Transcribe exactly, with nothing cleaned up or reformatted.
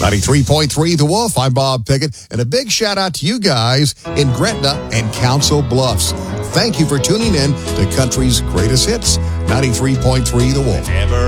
ninety-three point three The Wolf. I'm Bob Pickett. And a big shout out to you guys in Gretna and Council Bluffs. Thank you for tuning in to Country's Greatest Hits. ninety-three point three The Wolf.